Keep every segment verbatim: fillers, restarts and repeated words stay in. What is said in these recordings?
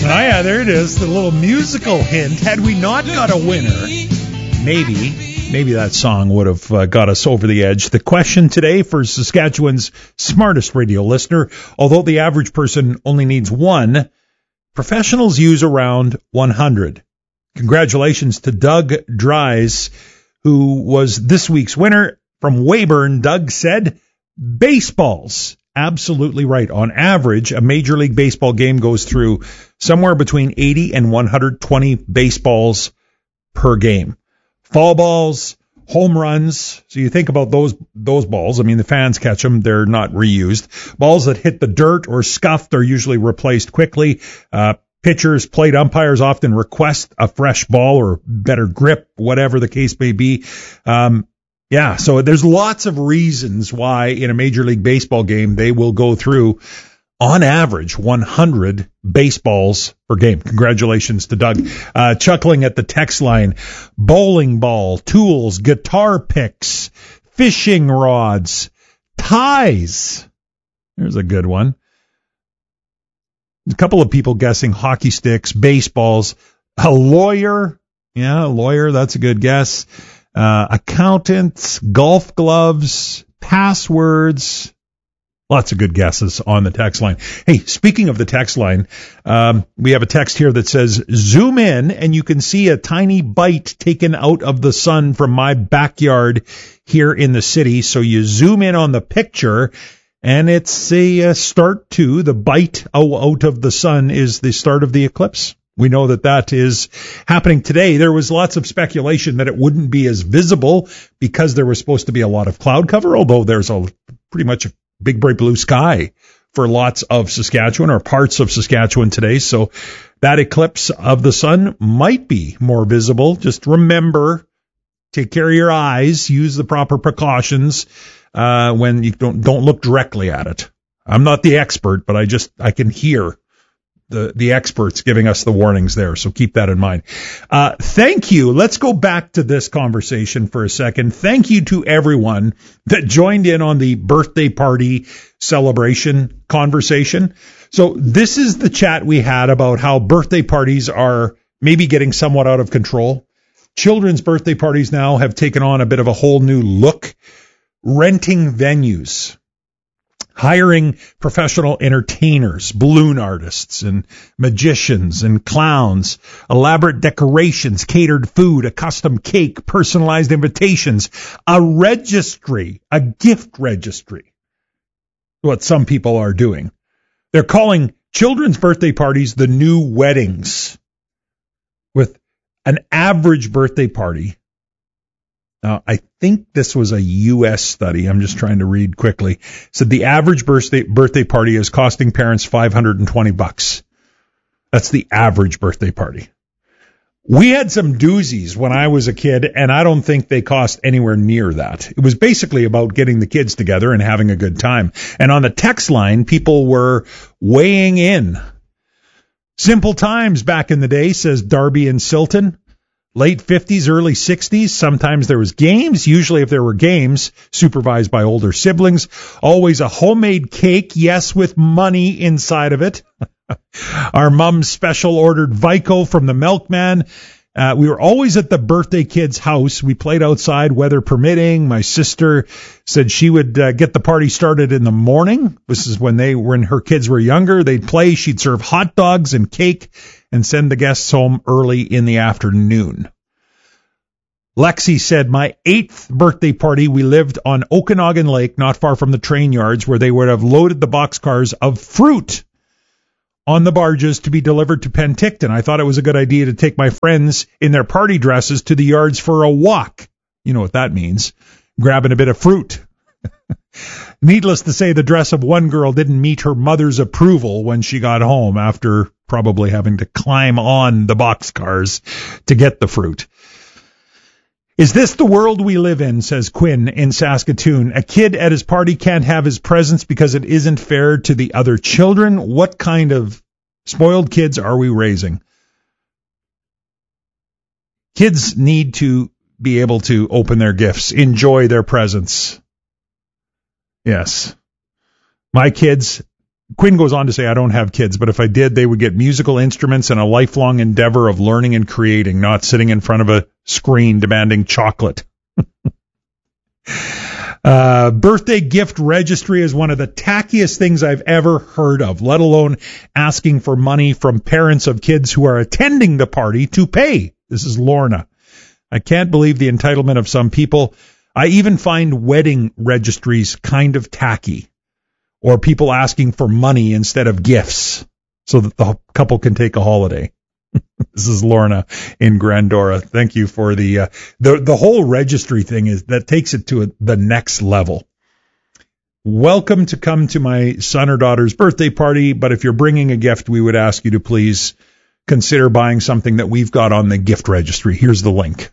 yeah, there it is, the little musical hint. Had we not got a winner, maybe, maybe that song would have uh, got us over the edge. The question today for Saskatchewan's smartest radio listener, although the average person only needs one, professionals use around one hundred. Congratulations to Doug Dries, who was this week's winner from Weyburn. Doug said, baseballs. Absolutely right. On average, a Major League Baseball game goes through somewhere between eighty and one hundred twenty baseballs per game. Foul balls, home runs. So you think about those those balls. I mean, the fans catch them. They're not reused. Balls that hit the dirt or scuffed are usually replaced quickly. Uh, pitchers, plate umpires often request a fresh ball or better grip, whatever the case may be. Um, Yeah, so there's lots of reasons why in a Major League Baseball game they will go through, on average, one hundred baseballs per game. Congratulations to Doug. Uh, chuckling at the text line, bowling ball, tools, guitar picks, fishing rods, ties. There's a good one. A couple of people guessing hockey sticks, baseballs, a lawyer. Yeah, a lawyer, that's a good guess. Uh, accountants, golf gloves, passwords, lots of good guesses on the text line. Hey, speaking of the text line, um, we have a text here that says, zoom in and you can see a tiny bite taken out of the sun from my backyard here in the city. So you zoom in on the picture and it's a, a start to the bite out of the sun is the start of the eclipse. We know that that is happening today. There was lots of speculation that it wouldn't be as visible because there was supposed to be a lot of cloud cover, although there's a pretty much a big bright blue sky for lots of Saskatchewan or parts of Saskatchewan today. So that eclipse of the sun might be more visible. Just remember, take care of your eyes, use the proper precautions uh, when you don't don't look directly at it. I'm not the expert, but I just I can hear the the experts giving us the warnings there, so keep that in mind. Uh, thank you. Let's go back to this conversation for a second. Thank you to everyone that joined in on the birthday party celebration conversation. So this is the chat we had about how birthday parties are maybe getting somewhat out of control. Children's birthday parties now have taken on a bit of a whole new look. Renting venues, hiring professional entertainers, balloon artists, and magicians and clowns, elaborate decorations, catered food, a custom cake, personalized invitations, a registry, a gift registry. What some people are doing. They're calling children's birthday parties the new weddings, with an average birthday party. Now, I think this was a U S study. I'm just trying to read quickly. Said the average birthday birthday party is costing parents five hundred twenty bucks. That's the average birthday party. We had some doozies when I was a kid, and I don't think they cost anywhere near that. It was basically about getting the kids together and having a good time. And on the text line, people were weighing in. Simple times back in the day, says Darby and Silton. Late fifties, early sixties, sometimes there was games. Usually if there were games, supervised by older siblings. Always a homemade cake, yes, with money inside of it. Our mom's special ordered Vico from the milkman. Uh, we were always at the birthday kid's house. We played outside, weather permitting. My sister said she would uh, get the party started in the morning. This is when they, when her kids were younger. They'd play. She'd serve hot dogs and cake and send the guests home early in the afternoon. Lexi said, my eighth birthday party, we lived on Okanagan Lake, not far from the train yards, where they would have loaded the boxcars of fruit on the barges to be delivered to Penticton. I thought it was a good idea to take my friends in their party dresses to the yards for a walk. You know what that means. Grabbing a bit of fruit. Needless to say, the dress of one girl didn't meet her mother's approval when she got home after probably having to climb on the boxcars to get the fruit. Is this the world we live in, says Quinn in Saskatoon. A kid at his party can't have his presents because it isn't fair to the other children. What kind of spoiled kids are we raising? Kids need to be able to open their gifts, enjoy their presents. Yes. My kids Quinn goes on to say, I don't have kids, but if I did, they would get musical instruments and a lifelong endeavor of learning and creating, not sitting in front of a screen demanding chocolate. uh, birthday gift registry is one of the tackiest things I've ever heard of, let alone asking for money from parents of kids who are attending the party to pay. This is Lorna. I can't believe the entitlement of some people. I even find wedding registries kind of tacky, or people asking for money instead of gifts so that the couple can take a holiday. This is Lorna in Grandora. Thank you for the, uh, the, the whole registry thing is that takes it to a, the next level. Welcome to come to my son or daughter's birthday party, but if you're bringing a gift, we would ask you to please consider buying something that we've got on the gift registry. Here's the link.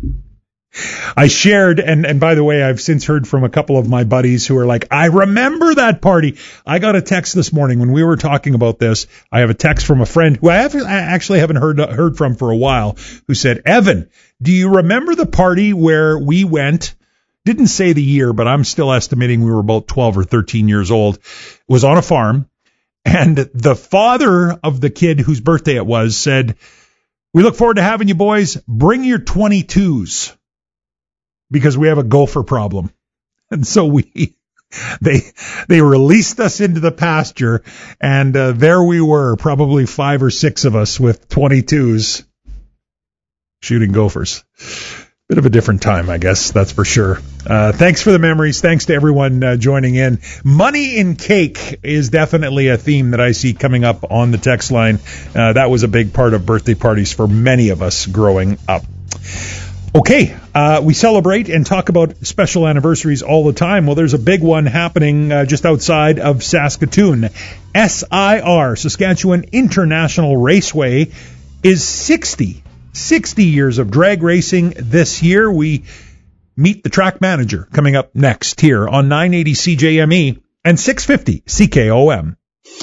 I shared, and, and by the way, I've since heard from a couple of my buddies who are like, I remember that party. I got a text this morning when we were talking about this. I have a text from a friend who I, have, I actually haven't heard heard from for a while, who said, Evan, do you remember the party where we went? Didn't say the year, but I'm still estimating we were about twelve or thirteen years old. It was on a farm, and the father of the kid whose birthday it was said, we look forward to having you boys. Bring your twenty-twos. Because we have a gopher problem. And so we, they, they released us into the pasture, and uh, there we were, probably five or six of us with twenty-twos shooting gophers. Bit of a different time, I guess, that's for sure. Uh, thanks for the memories. Thanks to everyone uh, joining in. Money in cake is definitely a theme that I see coming up on the text line. Uh, that was a big part of birthday parties for many of us growing up. Okay, uh, we celebrate and talk about special anniversaries all the time. Well, there's a big one happening uh, just outside of Saskatoon. S I R, Saskatchewan International Raceway, is sixty. sixty years of drag racing this year. We meet the track manager coming up next here on nine eighty C J M E and six fifty C K O M.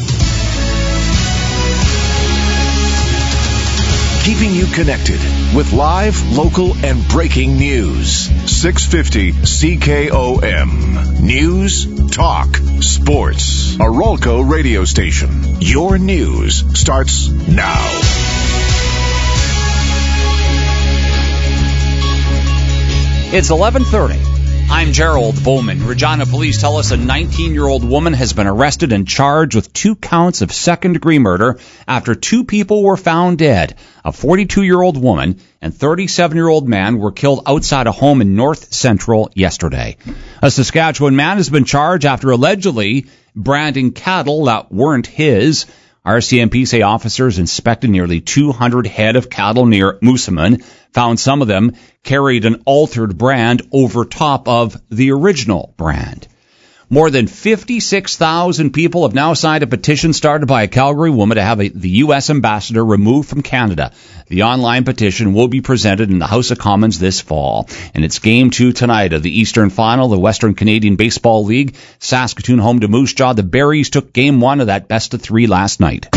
Keeping you connected with live, local, and breaking news. six fifty C K O M. News, talk, sports. A Rolco radio station. Your news starts now. It's eleven thirty. I'm Gerald Bowman. Regina police tell us a nineteen-year-old woman has been arrested and charged with two counts of second-degree murder after two people were found dead. A forty-two-year-old woman and thirty-seven-year-old man were killed outside a home in North Central yesterday. A Saskatchewan man has been charged after allegedly branding cattle that weren't his. R C M P say officers inspected nearly two hundred head of cattle near Moosomin, found some of them carried an altered brand over top of the original brand. More than fifty-six thousand people have now signed a petition started by a Calgary woman to have a, the U S ambassador removed from Canada. The online petition will be presented in the House of Commons this fall. And it's game two tonight of the Eastern Final of the Western Canadian Baseball League. Saskatoon home to Moose Jaw. The Berries took game one of that best of three last night.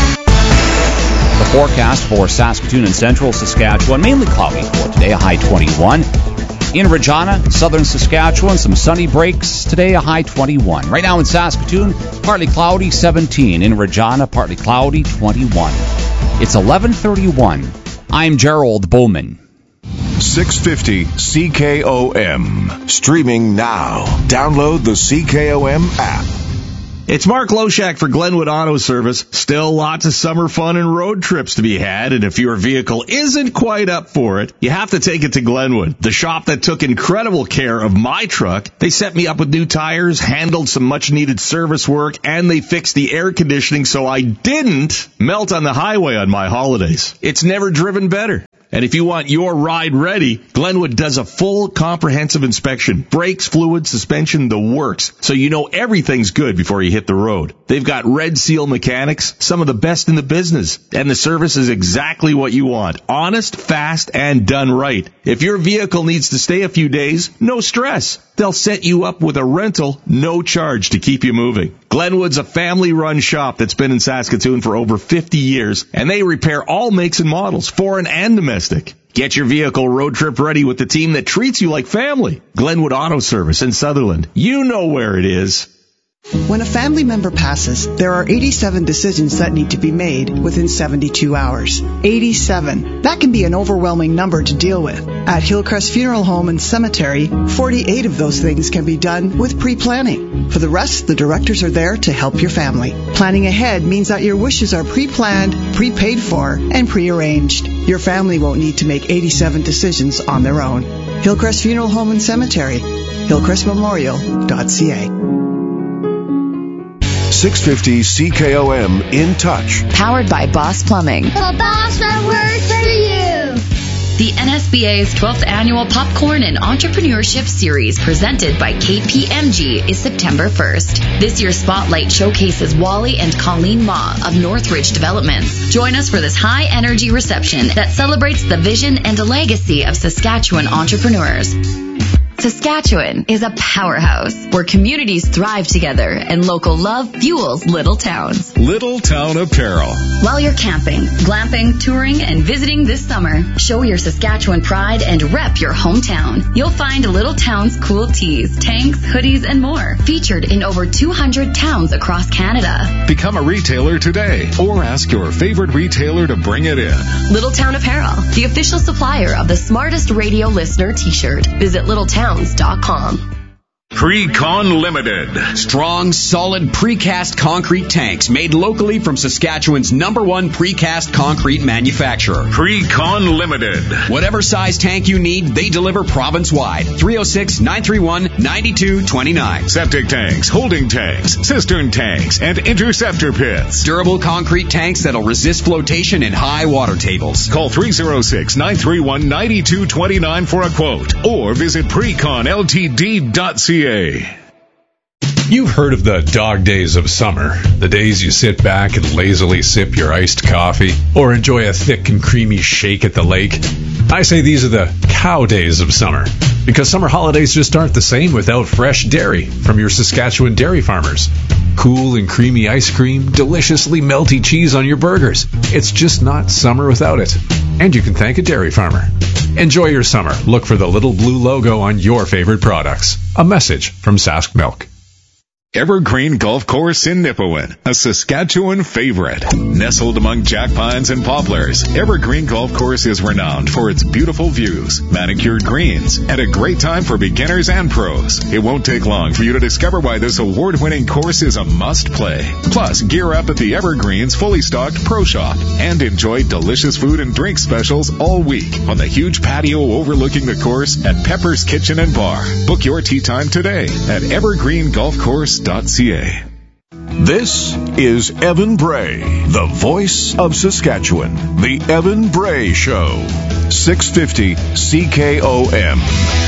The forecast for Saskatoon and Central Saskatchewan, mainly cloudy for today, a high twenty-one. In Regina, southern Saskatchewan, some sunny breaks today, a high twenty-one. Right now in Saskatoon, partly cloudy, seventeen. In Regina, partly cloudy, twenty-one. It's eleven thirty-one. I'm Gerald Bowman. six fifty C K O M. Streaming now. Download the C K O M app. It's Mark Loshak for Glenwood Auto Service. Still lots of summer fun and road trips to be had, and if your vehicle isn't quite up for it, you have to take it to Glenwood, the shop that took incredible care of my truck. They set me up with new tires, handled some much-needed service work, and they fixed the air conditioning so I didn't melt on the highway on my holidays. It's never driven better. And if you want your ride ready, Glenwood does a full comprehensive inspection. Brakes, fluid, suspension, the works. So you know everything's good before you hit the road. They've got Red Seal mechanics, some of the best in the business. And the service is exactly what you want. Honest, fast, and done right. If your vehicle needs to stay a few days, no stress. They'll set you up with a rental, no charge to keep you moving. Glenwood's a family-run shop that's been in Saskatoon for over fifty years, and they repair all makes and models, foreign and domestic. Get your vehicle road trip ready with the team that treats you like family. Glenwood Auto Service in Sutherland. You know where it is. When a family member passes, there are eighty-seven decisions that need to be made within seventy-two hours. eighty-seven. That can be an overwhelming number to deal with. At Hillcrest Funeral Home and Cemetery, forty-eight of those things can be done with pre-planning. For the rest, the directors are there to help your family. Planning ahead means that your wishes are pre-planned, pre-paid for, and pre-arranged. Your family won't need to make eighty-seven decisions on their own. Hillcrest Funeral Home and Cemetery, hillcrest memorial dot c a. six fifty C K O M In Touch. Powered by Boss Plumbing. The boss that works for you. The N S B A's twelfth Annual Popcorn and Entrepreneurship Series, presented by K P M G, is September first. This year's spotlight showcases Wally and Colleen Ma of Northridge Developments. Join us for this high-energy reception that celebrates the vision and legacy of Saskatchewan entrepreneurs. Saskatchewan is a powerhouse where communities thrive together and local love fuels little towns. Little Town Apparel. While you're camping, glamping, touring, and visiting this summer, show your Saskatchewan pride and rep your hometown. You'll find Little Town's cool tees, tanks, hoodies, and more, featured in over two hundred towns across Canada. Become a retailer today or ask your favorite retailer to bring it in. Little Town Apparel, the official supplier of the Smartest Radio Listener t-shirt. Visit little towns dot com. Pre-Con Limited. Strong, solid precast concrete tanks made locally from Saskatchewan's number one precast concrete manufacturer. Pre-Con Limited. Whatever size tank you need, they deliver province-wide. three oh six, nine three one, nine two two nine. Septic tanks, holding tanks, cistern tanks, and interceptor pits. Durable concrete tanks that'll resist flotation in high water tables. Call three oh six, nine three one, nine two two nine for a quote or visit precon l t d dot c a. You've heard of the dog days of summer, the days you sit back and lazily sip your iced coffee or enjoy a thick and creamy shake at the lake. I say these are the cow days of summer, because summer holidays just aren't the same without fresh dairy from your Saskatchewan dairy farmers. Cool and creamy ice cream, deliciously melty cheese on your burgers. It's just not summer without it. And you can thank a dairy farmer. Enjoy your summer. Look for the little blue logo on your favorite products. A message from Sask Milk. Evergreen Golf Course in Nipawin, a Saskatchewan favorite. Nestled among jack pines and poplars, Evergreen Golf Course is renowned for its beautiful views, manicured greens, and a great time for beginners and pros. It won't take long for you to discover why this award-winning course is a must-play. Plus, gear up at the Evergreen's fully stocked Pro Shop and enjoy delicious food and drink specials all week on the huge patio overlooking the course at Pepper's Kitchen and Bar. Book your tee time today at evergreen golf course dot c a. This is Evan Bray, the voice of Saskatchewan. The Evan Bray Show. six fifty C K O M.